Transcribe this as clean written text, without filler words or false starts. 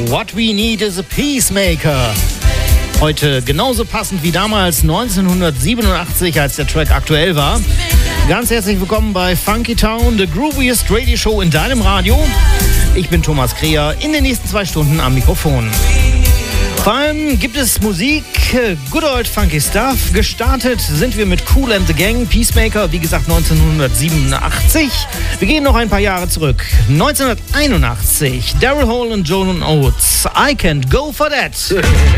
What We Need is a Peacemaker. Heute genauso passend wie damals 1987, als der Track aktuell war. Ganz herzlich willkommen bei Funky Town, the grooviest Radio Show in deinem Radio. Ich bin Thomas Kreher, in den nächsten 2 Stunden am Mikrofon. Vor allem gibt es Musik, good old funky stuff. Gestartet sind wir mit Kool and the Gang, Peacemaker, wie gesagt 1987. Wir gehen noch ein paar Jahre zurück. 1981, Daryl Hall und Joan Oates, I Can't Go For That.